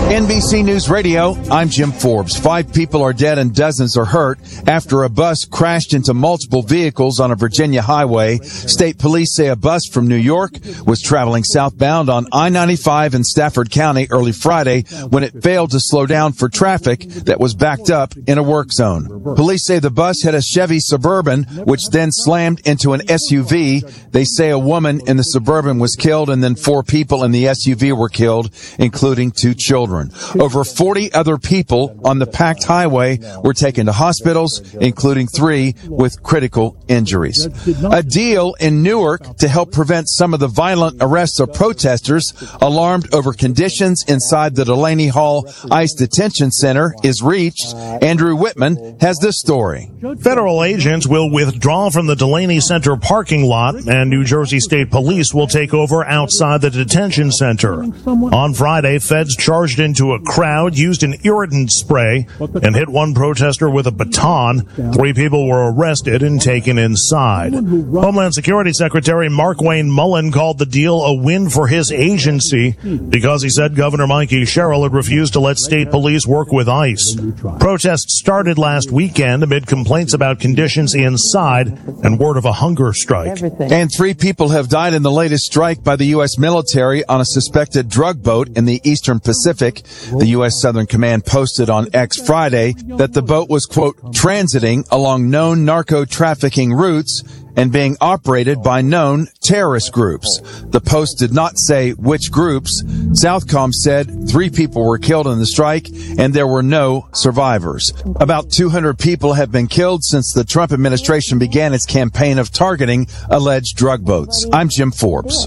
NBC News Radio, I'm Jim Forbes. 5 people are dead and dozens are hurt after a bus crashed into multiple vehicles on a Virginia highway. State police say a bus from New York was traveling southbound on I-95 in Stafford County early Friday when it failed to slow down for traffic that was backed up in a work zone. Police say the bus hit a Chevy Suburban, which then slammed into an SUV. They say a woman in the Suburban was killed and then 4 people in the SUV were killed, including 2 children. Over 40 other people on the packed highway were taken to hospitals, including 3 with critical injuries. A deal in Newark to help prevent some of the violent arrests of protesters alarmed over conditions inside the Delaney Hall ICE Detention Center is reached. Andrew Whitman has this story. Federal agents will withdraw from the Delaney Center parking lot, and New Jersey State Police will take over outside the detention center. On Friday, feds charged into a crowd, used an irritant spray, and hit one protester with a baton. 3 people were arrested and taken inside. Homeland Security Secretary Markwayne Mullin called the deal a win for his agency because he said Governor Mikey Sherrill had refused to let state police work with ICE. Protests started last weekend amid complaints about conditions inside and word of a hunger strike. And 3 people have died in the latest strike by the U.S. military on a suspected drug boat in the Eastern Pacific. The U.S. Southern Command posted on X Friday that the boat was, quote, transiting along known narco-trafficking routes and being operated by known terrorist groups. The Post did not say which groups. Southcom said 3 people were killed in the strike and there were no survivors. About 200 people have been killed since the Trump administration began its campaign of targeting alleged drug boats. I'm Jim Forbes.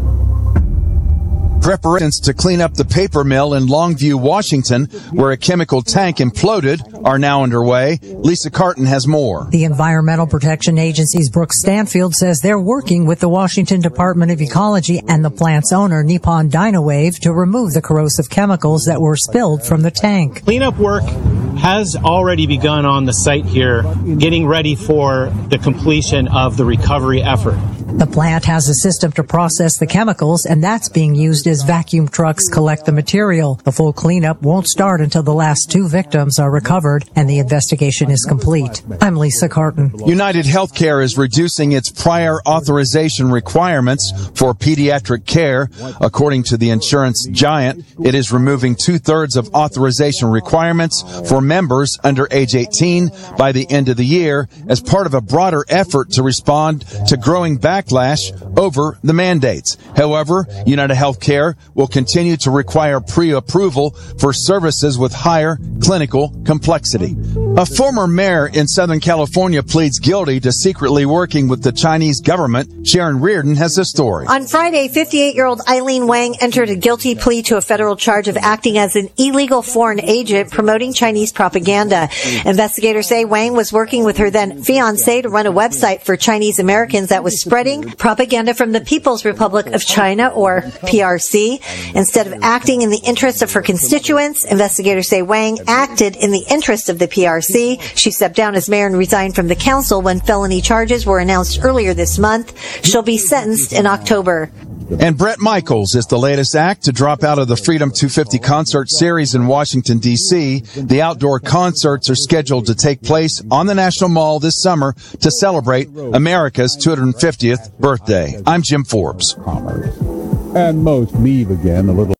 Preparations to clean up the paper mill in Longview, Washington, where a chemical tank imploded, are now underway. Lisa Carton has more. The Environmental Protection Agency's Brooke Stanfield says they're working with the Washington Department of Ecology and the plant's owner, Nippon Dynawave, to remove the corrosive chemicals that were spilled from the tank. Cleanup work has already begun on the site here, getting ready for the completion of the recovery effort. The plant has a system to process the chemicals, and that's being used as vacuum trucks collect the material. The full cleanup won't start until the last 2 victims are recovered and the investigation is complete. I'm Lisa Carton. United Healthcare is reducing its prior authorization requirements for pediatric care. According to the insurance giant, it is removing 2/3 of authorization requirements for members under age 18 by the end of the year as part of a broader effort to respond to growing backlash over the mandates. However, United Healthcare will continue to require pre-approval for services with higher clinical complexity. A former mayor in Southern California pleads guilty to secretly working with the Chinese government. Sharon Reardon has the story. On Friday, 58-year-old Eileen Wang entered a guilty plea to a federal charge of acting as an illegal foreign agent promoting Chinese propaganda. Investigators say Wang was working with her then fiancé to run a website for Chinese Americans that was spreading propaganda from the People's Republic of China, or PRC. Instead of acting in the interest of her constituents, investigators say Wang acted in the interest of the PRC. She stepped down as mayor and resigned from the council when felony charges were announced earlier this month. She'll be sentenced in October. And Bret Michaels is the latest act to drop out of the Freedom 250 concert series in Washington, D.C. The outdoor concerts are scheduled to take place on the National Mall this summer to celebrate America's 250th birthday. I'm Jim Forbes. And most leave again a little.